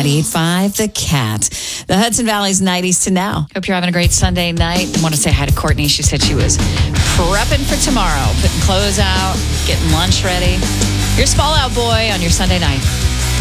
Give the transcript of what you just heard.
98.5 The Cat. The Hudson Valley's 90s to now. Hope you're having a great Sunday night. I want to say hi to Courtney. She said she was prepping for tomorrow, putting clothes out, getting lunch ready. Here's Fall Out Boy on your Sunday night.